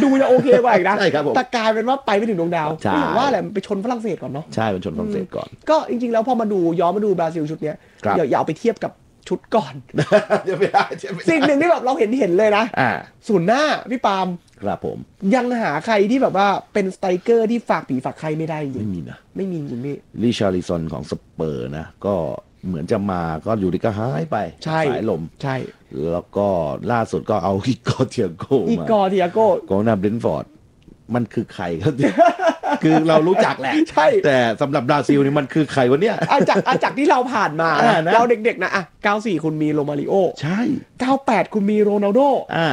ดูจะโอเคกว่าอีกนะใช่ครับผมแต่กลายเป็นว่าไปไม่ถึงดวงดาวไม่อย่างว่าแหละมันไปชนฝรั่งเศสก่อนเนาะใช่มันชนฝรั่งเศสก่อนก็จริงๆแล้วพอมาดูย้อนมาดูบราซิลชุดเนี้ยอย่าเอาไปเทียบกับชุดก่อนสิ่งหนึ่งที่แบบเราเห็นเลยนะศูนย์หน้าพี่ปาล์มครับผมยังหาใครที่แบบว่าเป็นสไตรเกอร์ที่ฝากผีฝากใครไม่ได้จริงไม่มีนะไม่มีจริงพี่ลิชาริซอนของสเปอร์นะก็เหมือนจะมาก็อยู่ดีก็หายไปสายลมใช่แล้วก็ล่าสุดก็เอาอีกอร์เทียโก้มากองหน้าเบรนท์ฟอร์ดมันคือใครครับคือเรารู้จักแหละใช่แต่สำหรับบราซิลนี่มันคือใครวะเนี่ยจากที่เราผ่านมาเราเด็กๆนะ94คุณมีโรมาริโอใช่ 98คุณมีโรนัลโด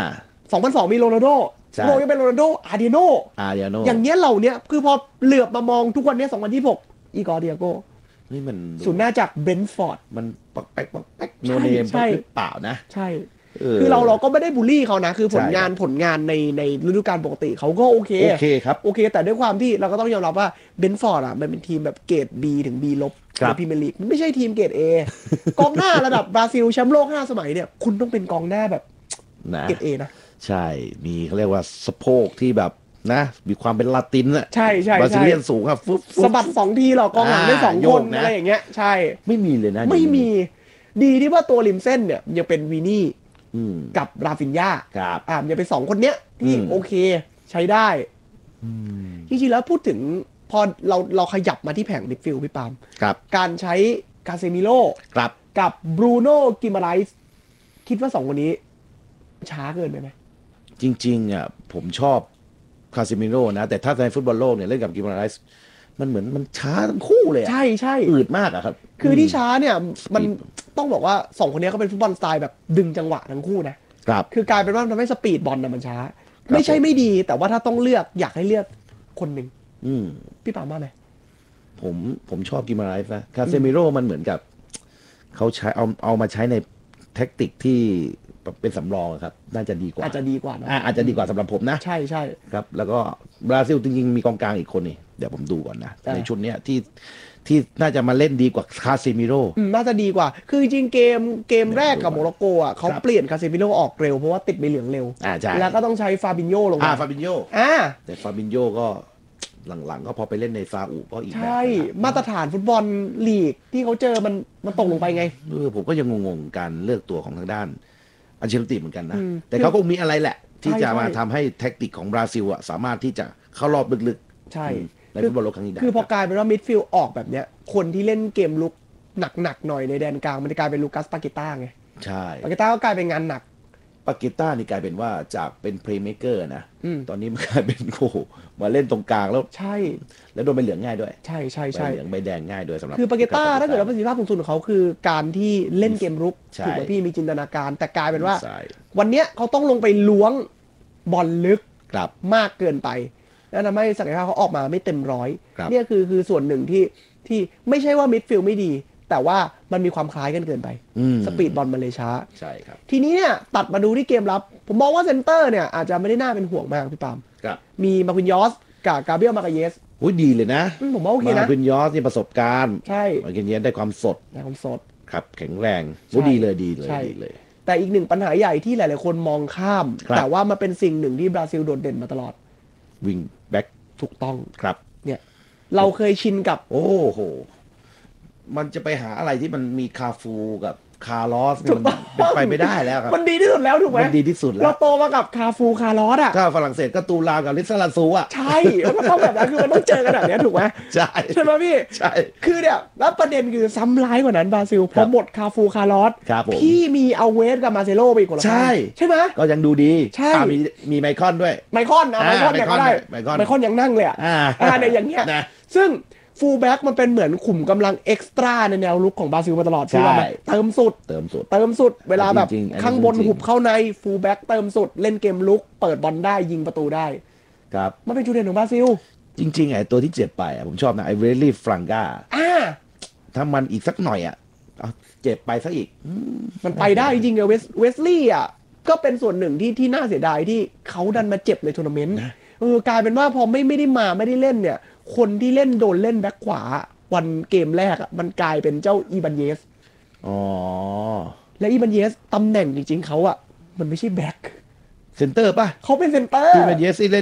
2002มีโรนัลโดโรยังเป็นโรนัลโดอาร์เดียโนอย่างเงี้ยเราเนี้ยคือพอเหลือบมามองทุกวันนี้2026อีกอร์เดียโกนี่มันศูนย์หน้าจากเบรนท์ฟอร์ดมันปักแป๊กโนเนมหรือเปล่านะใช่คือเราก็ไม่ได้บูลลี่เขานะคือผลงานในฤดูกาลปกติเขาก็โอเคครับโอเคแต่ด้วยความที่เราก็ต้องยอมรับว่าเบนฟอร์ดมันเป็นทีมแบบเกรด B ถึง B ลบในพรีเมียร์ลีกมันไม่ใช่ทีมเกรด A กองหน้าระดับบราซิลแชมป์โลก5 สมัยเนี่ยคุณต้องเป็นกองหน้าแบบเกรด A นะใช่มีเขาเรียกว่าสะโพกที่แบบนะมีความเป็นลาตินอะใช่บราซิเลียนสูงครับสะบัด2 ทีหรอกองหลังได้2 คนอะไรอย่างเงี้ยใช่ไม่มีเลยนะไม่มีดีที่ว่าตัวริมเส้นเนี่ยยังเป็นวีนี่กับราฟินญาครับยังเป็น2 คนเนี้ยที่โอเคใช้ได้จริงๆแล้วพูดถึงพอเราขยับมาที่แผงมิดฟิลด์พี่ปาล์มการใช้กาเซมิโร่กับบรูโน่กิมาไรส์คิดว่า2 คนนี้ช้าเกินไปไหมจริงๆอ่ะผมชอบคาซิมิโร่นะแต่ถ้าในฟุตบอลโลกเนี่ยเล่นกับกิมาไรส์มันเหมือนมันช้าทั้งคู่เลยใช่อืดมากอะครับคือที่ช้าเนี่ยมันต้องบอกว่า2 คนนี้เขาเป็นฟุตบอลสไตล์แบบดึงจังหวะทั้งคู่นะครับคือกลายเป็นว่าทำให้สปีดบอลมันช้าไม่ใช่ไม่ดีแต่ว่าถ้าต้องเลือกอยากให้เลือกคนหนึ่งพี่ปามว่าไงผมชอบกิมาไรส์นะคาเซมิโร่มันเหมือนกับเขาใช้เอามาใช้ในแท็กติกที่เป็นสำรองครับน่าจะดีกว่าอาจจะดีกว่าอาจจะดีกว่าสำหรับผมนะใช่ครับแล้วก็บราซิลจริงๆมีกองกลางอีกคนนี่เดี๋ยวผมดูก่อนนะในชุดนี้ที่น่าจะมาเล่นดีกว่าคาเซมิโร่น่าจะดีกว่าคือจริงเกมแรกกับโมร็อกโกเขาเปลี่ยนคาเซมิโร่ออกเร็วเพราะว่าติดใบเหลืองเร็วแล้วก็ต้องใช้ฟาบินโญ่ลงมาฟาบินโญ่แต่ฟาบินโญ่ก็หลังๆก็พอไปเล่นในซาอุก็อีกแบบใช่มาตรฐานฟุตบอลลีกที่เขาเจอมันตกลงไปไงผมก็ยังงงๆการเลือกตัวของทางด้านอันเชลติเหมือนกันนะแต่เขาคงมีอะไรแหละที่จะมาทำให้แท็กติกของบราซิลสามารถที่จะเข้ารอบลึกๆใช่ในฟุตบอลโลกครั้งนี้ได้คือพอกลายเป็นว่ามิดฟิลด์ออกแบบเนี้ยคนที่เล่นเกมลุกหนักๆหน่อยในแดนกลางมันจะกลายเป็นลูกัสปาเกต้าไงใช่ปาเกต้าก็กลายเป็นงานหนักปาเกต้านี่กลายเป็นว่าจากเป็นเพลย์เมคเกอร์นะตอนนี้มันกลายเป็นโอ้โหมาเล่นตรงกลางแล้วใช่แล้วโดนใบเหลืองง่ายด้วยใช่ใบเหลืองใบแดงง่ายด้วยสำหรับคือปาเกต้าถ้าเกิดว่าประสิทธิภาพสูงสุดของเขาคือการที่เล่นเกมรุกถูกไหมพี่มีจินตนาการแต่กลายเป็นว่าวันนี้เขาต้องลงไปล้วงบอลลึกมากเกินไปแล้วทำให้ศักยภาพเขาออกมาไม่เต็มร้อยนี่คือส่วนหนึ่งที่ไม่ใช่ว่ามิดฟิลด์ไม่ดีแต่ว่ามันมีความคล้ายกันเกินไปสปีดบอลมันเลยช้าใช่ครับทีนี้เนี่ยตัดมาดูที่เกมรับผมมองว่าเซนเตอร์เนี่ยอาจจะไม่ได้น่าเป็นห่วงมากพี่ปามมีมาควินยอสกับกาเบรียลมาคาเยสดีเลยนะผมว่าโอเคนะมาควินยอสนี่ประสบการณ์ใช่มาควินยอสได้ความสดครับแข็งแรงดีเลยแต่อีกหนึ่งปัญหาใหญ่ที่หลายๆคนมองข้ามแต่ว่ามันเป็นสิ่งหนึ่งที่บราซิลโดดเด่นมาตลอดวิงแบ็กถูกต้องครับเนี่ยเราเคยชินกับโอ้โหมันจะไปหาอะไรที่มันมีคาฟูกับคาร์ลอสมันเป็นไปไม่ได้แล้วครับมันดีที่สุดแล้วถูกไหมมันดีที่สุดแล้วเราโตมากับคาฟูคาร์ลอสก็ฝรั่งเศสก็ตูลากับลิซาลาซูใช่มันต้องแบบนั้นคือมันต้องเจอกันแบบนี้ถูกไหมใช่ไหมพี่ใช่คือเนี่ยแล้วประเด็นคือซ้ำร้ายกว่านั้นบราซิลพอหมดคาฟูคาร์ลอสพี่มีเอาเวสกับมาเซโลไปอีกคนละใช่ไหมก็ยังดูดีใช่มีไมคอนด้วยไมคอนยังได้ไมคอนยังนั่งเลยในอย่างเงี้ยซึ่งฟูลแบ็กมันเป็นเหมือนขุมกำลังเอ็กซ์ตร้าในแนวลุกของบราซิลมาตลอดใช่ไหมเติมสุดเวลาแบบข้างบนหุบเข้าในฟูลแบ็กเติมสุดเล่นเกมลุกเปิดบอลได้ยิงประตูได้ครับมันเป็นจุดเด่นของบราซิลจริงๆไอ้ตัวที่เจ็บไปผมชอบนะไอ้เวลลี่ฟรังกาถ้ามันอีกสักหน่อยเจ็บไปซะอีกมันไปได้จริงๆเวสลี่ก็เป็นส่วนหนึ่งที่น่าเสียดายที่เขาดันมาเจ็บในทัวร์นาเมนต์กลายเป็นว่าพอไม่ได้เล่นเนี่ยคนที่เล่นโดนเล่นแบ็คขวาวันเกมแรกมันกลายเป็นเจ้าอีบันเยสและอีบันเยสตำแหน่งจริงๆเขามันไม่ใช่แบ็คเซนเตอร์ป่ะเขาเป็นเซนเตอร์ที่เป็นเยสซี่เล่น